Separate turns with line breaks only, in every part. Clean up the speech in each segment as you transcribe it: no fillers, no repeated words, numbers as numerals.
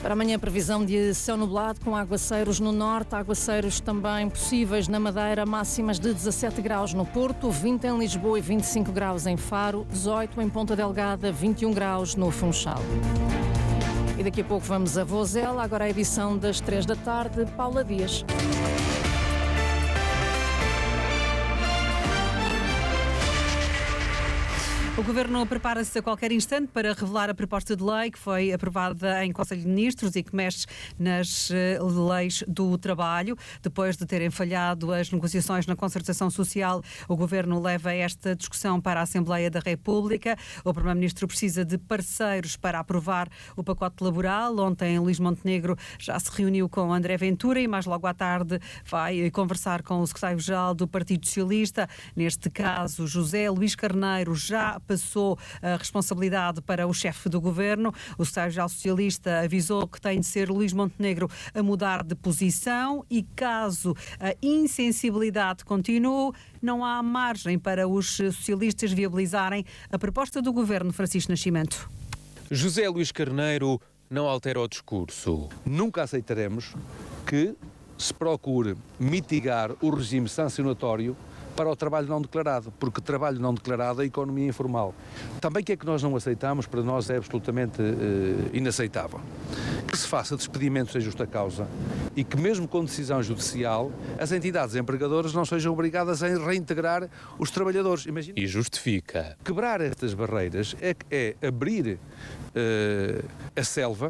Para amanhã, previsão de céu nublado com aguaceiros no norte, aguaceiros também possíveis na Madeira, máximas de 17 graus no Porto, 20 em Lisboa e 25 graus em Faro, 18 em Ponta Delgada, 21 graus no Funchal. E daqui a pouco vamos a Vozela, agora a edição das 3 da tarde, Paula Dias.
O Governo prepara-se a qualquer instante para revelar a proposta de lei que foi aprovada em Conselho de Ministros e que mexe nas leis do trabalho. Depois de terem falhado as negociações na concertação social, o Governo leva esta discussão para a Assembleia da República. O Primeiro-Ministro precisa de parceiros para aprovar o pacote laboral. Ontem, Luís Montenegro já se reuniu com André Ventura e mais logo à tarde vai conversar com o secretário-geral do Partido Socialista. Neste caso, José Luís Carneiro já passou a responsabilidade para o chefe do Governo. O secretário-geral socialista avisou que tem de ser Luís Montenegro a mudar de posição e, caso a insensibilidade continue, não há margem para os socialistas viabilizarem a proposta do Governo. Francisco Nascimento.
José Luís Carneiro não altera o discurso.
Nunca aceitaremos que se procure mitigar o regime sancionatório para o trabalho não declarado, porque trabalho não declarado é a economia informal. Também que é que nós não aceitamos, para nós é absolutamente inaceitável. Que se faça despedimentos sem justa causa e que mesmo com decisão judicial, as entidades empregadoras não sejam obrigadas a reintegrar os trabalhadores. Imagina.
E justifica.
Quebrar estas barreiras é abrir a selva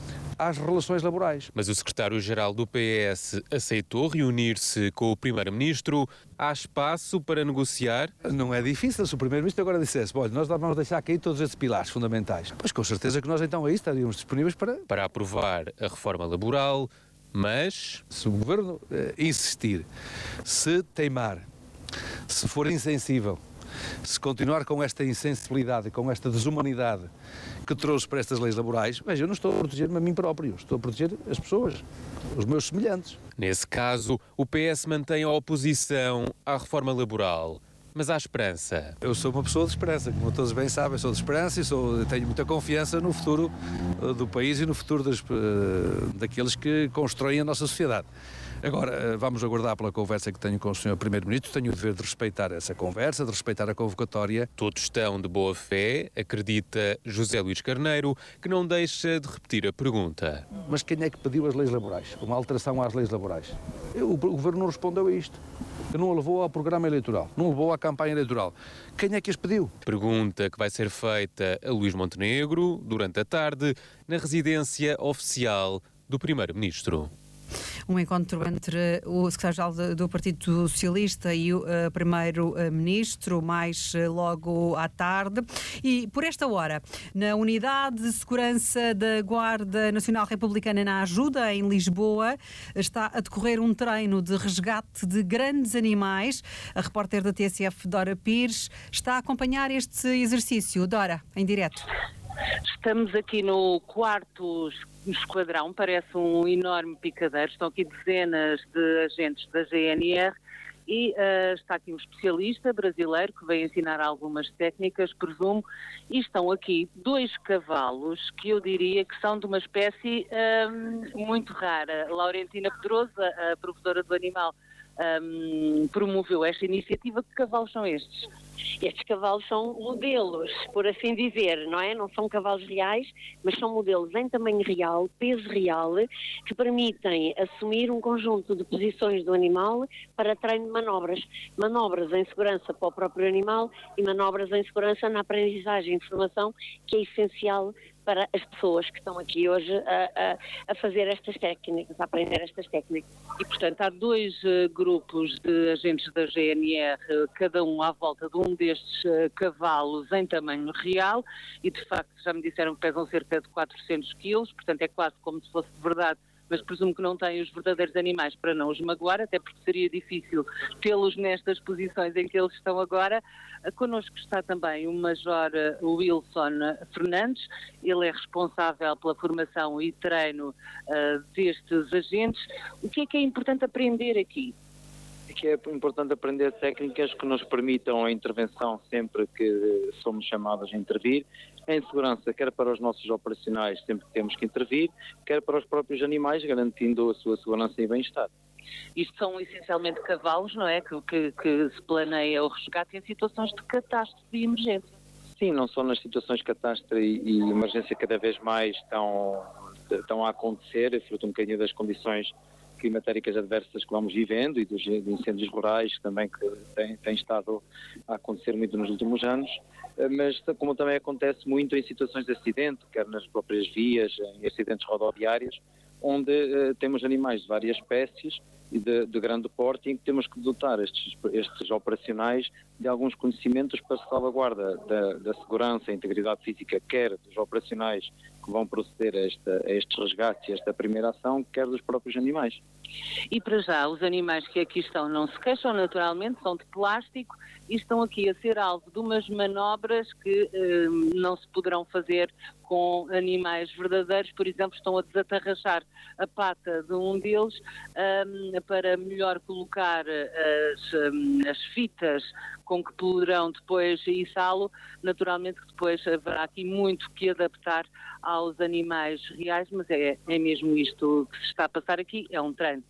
às relações laborais.
Mas o secretário-geral do PS aceitou reunir-se com o Primeiro-Ministro. Há espaço para negociar?
Não é difícil. Se o Primeiro-Ministro agora dissesse, olha, nós vamos deixar cair todos esses pilares fundamentais, pois com certeza que nós então aí estaríamos disponíveis para
aprovar a reforma laboral, mas
se o Governo insistir, se teimar, se for insensível, se continuar com esta insensibilidade, com esta desumanidade que trouxe para estas leis laborais, veja, eu não estou a proteger-me a mim próprio, estou a proteger as pessoas, os meus semelhantes.
Nesse caso, o PS mantém a oposição à reforma laboral. Mas há esperança.
Eu sou uma pessoa de esperança, como todos bem sabem, sou de esperança e tenho muita confiança no futuro do país e no futuro daqueles que constroem a nossa sociedade. Agora, vamos aguardar pela conversa que tenho com o Sr. Primeiro-Ministro. Tenho o dever de respeitar essa conversa, de respeitar a convocatória.
Todos estão de boa fé, acredita José Luís Carneiro, que não deixa de repetir a pergunta.
Mas quem é que pediu as leis laborais? Uma alteração às leis laborais? O Governo não respondeu a isto. Não o levou ao programa eleitoral, não o levou à campanha eleitoral. Quem é que as pediu?
Pergunta que vai ser feita a Luís Montenegro durante a tarde na residência oficial do Primeiro-Ministro.
Um encontro entre o secretário-geral do Partido Socialista e o Primeiro-Ministro, mais logo à tarde. E, por esta hora, na Unidade de Segurança da Guarda Nacional Republicana na Ajuda, em Lisboa, está a decorrer um treino de resgate de grandes animais. A repórter da TSF, Dora Pires, está a acompanhar este exercício. Dora, em direto.
Estamos aqui no quarto esquadrão, parece um enorme picadeiro, estão aqui dezenas de agentes da GNR e está aqui um especialista brasileiro que veio ensinar algumas técnicas, presumo, e estão aqui 2 cavalos que eu diria que são de uma espécie muito rara. Laurentina Pedroso, a professora do animal, promoveu esta iniciativa. Que cavalos são estes?
Estes cavalos são modelos, por assim dizer, não é? Não são cavalos reais, mas são modelos em tamanho real, peso real, que permitem assumir um conjunto de posições do animal para treino de manobras. Manobras em segurança para o próprio animal e manobras em segurança na aprendizagem e informação, que é essencial para as pessoas que estão aqui hoje a fazer estas técnicas, a aprender estas técnicas.
E, portanto, há 2 grupos de agentes da GNR, cada um à volta de um destes cavalos em tamanho real, e, de facto, já me disseram que pesam cerca de 400 quilos, portanto, é quase como se fosse de verdade, mas presumo que não têm os verdadeiros animais para não os magoar, até porque seria difícil tê-los nestas posições em que eles estão agora. Connosco está também o Major Wilson Fernandes, ele é responsável pela formação e treino destes agentes. O que é importante aprender aqui?
que é importante aprender técnicas que nos permitam a intervenção sempre que somos chamados a intervir, em segurança, quer para os nossos operacionais, sempre que temos que intervir, quer para os próprios animais, garantindo a sua segurança e bem-estar.
Isto são essencialmente cavalos, não é? Que se planeia o resgate em situações de catástrofe e emergência.
Sim, não só nas situações de catástrofe e emergência cada vez mais estão a acontecer, fruto um bocadinho das condições climatéricas adversas que vamos vivendo e dos incêndios rurais também que têm estado a acontecer muito nos últimos anos, mas como também acontece muito em situações de acidente, quer nas próprias vias, em acidentes rodoviários, onde temos animais de várias espécies e de grande porte e em que temos que dotar estes operacionais de alguns conhecimentos para salvaguarda da segurança e integridade física, quer dos operacionais que vão proceder a estes resgates e a esta primeira ação, quer dos próprios animais.
E para já, os animais que aqui estão não se queixam naturalmente, são de plástico e estão aqui a ser alvo de umas manobras que não se poderão fazer com animais verdadeiros. Por exemplo, estão a desatarrachar a pata de um deles para melhor colocar as fitas com que poderão depois içá-lo. Naturalmente que depois haverá aqui muito que adaptar aos animais reais, mas é mesmo isto que se está a passar aqui, é um treino.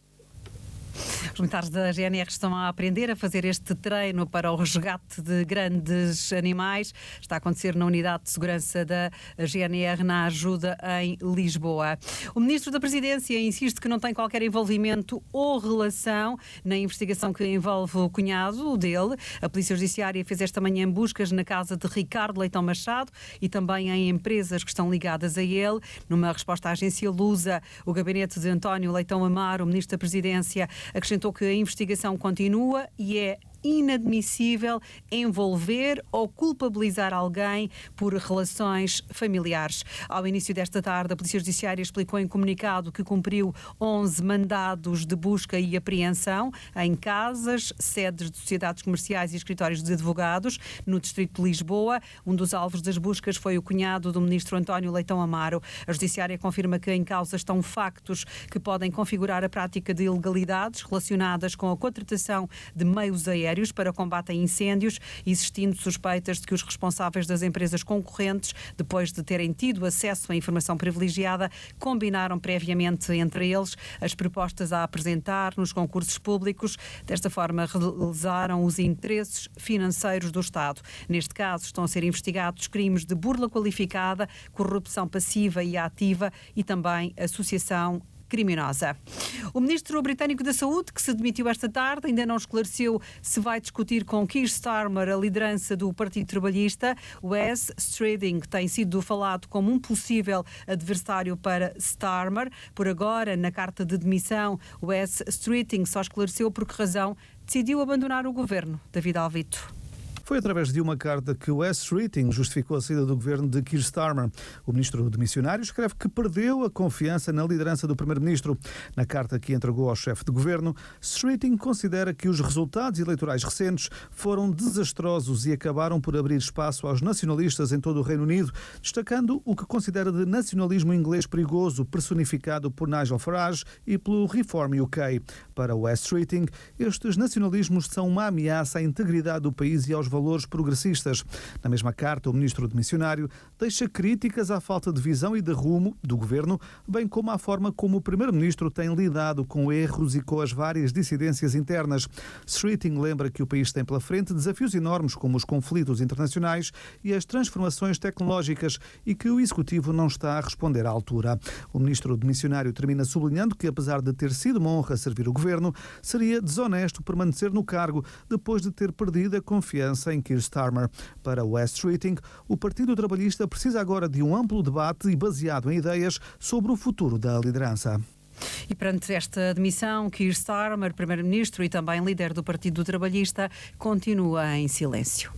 Os militares da GNR estão a aprender a fazer este treino para o resgate de grandes animais. Está a acontecer na Unidade de Segurança da GNR na Ajuda em Lisboa. O Ministro da Presidência insiste que não tem qualquer envolvimento ou relação na investigação que envolve o cunhado dele. A Polícia Judiciária fez esta manhã buscas na casa de Ricardo Leitão Machado e também em empresas que estão ligadas a ele. Numa resposta à agência Lusa, o gabinete de António Leitão Amaro, o Ministro da Presidência, acrescentou que a investigação continua e é inadmissível envolver ou culpabilizar alguém por relações familiares. Ao início desta tarde, a Polícia Judiciária explicou em comunicado que cumpriu 11 mandados de busca e apreensão em casas, sedes de sociedades comerciais e escritórios de advogados no distrito de Lisboa. Um dos alvos das buscas foi o cunhado do ministro António Leitão Amaro. A Judiciária confirma que em causa estão factos que podem configurar a prática de ilegalidades relacionadas com a contratação de meios aéreos para combate a incêndios, existindo suspeitas de que os responsáveis das empresas concorrentes, depois de terem tido acesso à informação privilegiada, combinaram previamente entre eles as propostas a apresentar nos concursos públicos. Desta forma, realizaram os interesses financeiros do Estado. Neste caso, estão a ser investigados crimes de burla qualificada, corrupção passiva e ativa e também associação criminosa. O ministro britânico da Saúde, que se demitiu esta tarde, ainda não esclareceu se vai discutir com Keir Starmer a liderança do Partido Trabalhista. Wes Streeting tem sido falado como um possível adversário para Starmer. Por agora, na carta de demissão, Wes Streeting só esclareceu por que razão decidiu abandonar o governo. David Alvito.
Foi através de uma carta que Wes Streeting justificou a saída do governo de Keir Starmer. O ministro demissionário escreve que perdeu a confiança na liderança do primeiro-ministro. Na carta que entregou ao chefe de governo, Streeting considera que os resultados eleitorais recentes foram desastrosos e acabaram por abrir espaço aos nacionalistas em todo o Reino Unido, destacando o que considera de nacionalismo inglês perigoso, personificado por Nigel Farage e pelo Reform UK. Para Wes Streeting, estes nacionalismos são uma ameaça à integridade do país e aos valores progressistas. Na mesma carta, o ministro demissionário deixa críticas à falta de visão e de rumo do governo, bem como à forma como o primeiro-ministro tem lidado com erros e com as várias dissidências internas. Streeting lembra que o país tem pela frente desafios enormes como os conflitos internacionais e as transformações tecnológicas e que o executivo não está a responder à altura. O ministro demissionário termina sublinhando que, apesar de ter sido uma honra servir o governo, seria desonesto permanecer no cargo depois de ter perdido a confiança em Keir Starmer. Para Wes Streeting, o Partido Trabalhista precisa agora de um amplo debate e baseado em ideias sobre o futuro da liderança.
E perante esta demissão, Keir Starmer, primeiro-ministro e também líder do Partido Trabalhista, continua em silêncio.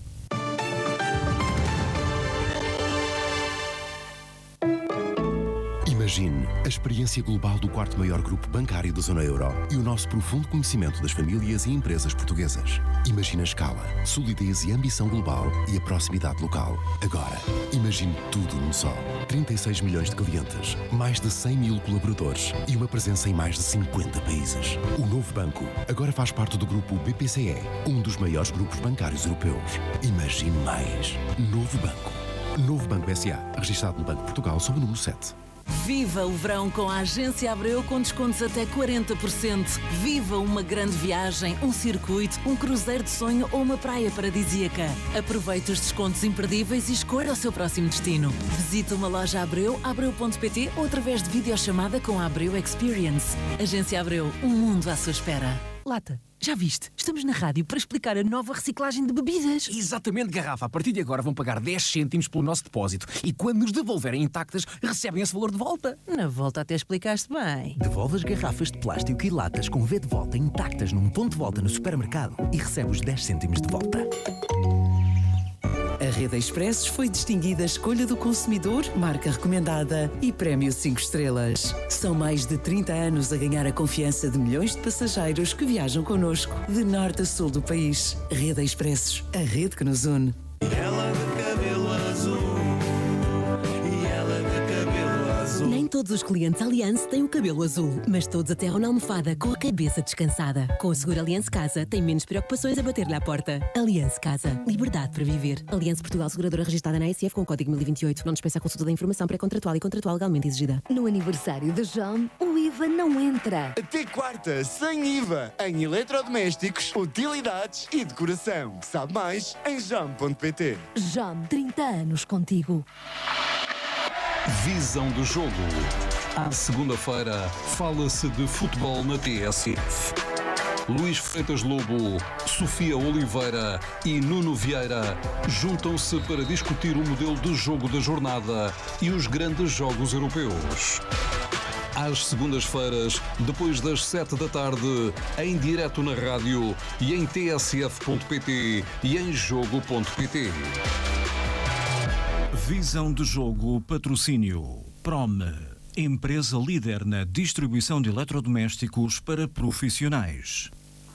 Imagine a experiência global do 4º maior grupo bancário da zona euro e o nosso profundo conhecimento das famílias e empresas portuguesas. Imagine a escala, solidez e ambição global e a proximidade local. Agora, imagine tudo num só. 36 milhões de clientes, mais de 100 mil colaboradores e uma presença em mais de 50 países. O novo banco agora faz parte do grupo BPCE, um dos maiores grupos bancários europeus. Imagine mais. Novo banco. Novo Banco S.A., registado no Banco de Portugal sob o número 7.
Viva o verão com a Agência Abreu com descontos até 40%. Viva uma grande viagem, um circuito, um cruzeiro de sonho ou uma praia paradisíaca. Aproveite os descontos imperdíveis e escolha o seu próximo destino. Visite uma loja Abreu, abreu.pt ou através de videochamada com a Abreu Experience. Agência Abreu, um mundo à sua espera.
Lata, já viste? Estamos na rádio para explicar a nova reciclagem de bebidas.
Exatamente, Garrafa. A partir de agora vão pagar 10 cêntimos pelo nosso depósito e quando nos devolverem intactas, recebem esse valor de volta.
Na volta até explicaste bem.
Devolve as garrafas de plástico e latas com V de volta intactas num ponto de volta no supermercado e recebe os 10 cêntimos de volta.
A Rede Expressos foi distinguida Escolha do Consumidor, marca recomendada e Prémio 5 estrelas. São mais de 30 anos a ganhar a confiança de milhões de passageiros que viajam connosco, de norte a sul do país. Rede Expressos, a rede que nos une.
Ela de cabelo azul.
Nem todos os clientes Allianz têm o cabelo azul, mas todos aterram na almofada com a cabeça descansada. Com o seguro Allianz Casa, tem menos preocupações a bater-lhe à porta. Allianz Casa. Liberdade para viver. Allianz Portugal, seguradora registrada na ASF com o código 1028. Não dispensa a consulta da informação pré-contratual e contratual legalmente exigida.
No aniversário de João, o IVA não entra.
Até quarta, sem IVA, em eletrodomésticos, utilidades e decoração. Sabe mais em jam.pt.
Jam, 30 anos contigo.
Visão do jogo. À segunda-feira, fala-se de futebol na TSF. Luís Freitas Lobo, Sofia Oliveira e Nuno Vieira juntam-se para discutir o modelo de jogo da jornada e os grandes jogos europeus. Às segundas-feiras, depois das 7 da tarde, em direto na rádio e em tsf.pt e em jogo.pt.
Visão de jogo, patrocínio. Prome, empresa líder na distribuição de eletrodomésticos para profissionais.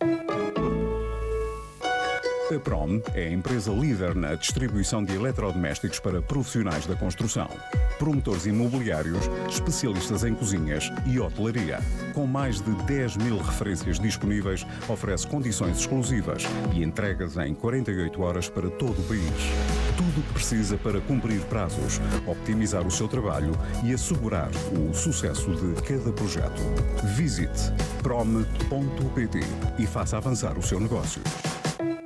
A Prom é a empresa líder na distribuição de eletrodomésticos para profissionais da construção. Promotores imobiliários, especialistas em cozinhas e hotelaria. Com mais de 10 mil referências disponíveis, oferece condições exclusivas e entregas em 48 horas para todo o país. Tudo o que precisa para cumprir prazos, optimizar o seu trabalho e assegurar o sucesso de cada projeto. Visite prom.pt e faça avançar o seu negócio.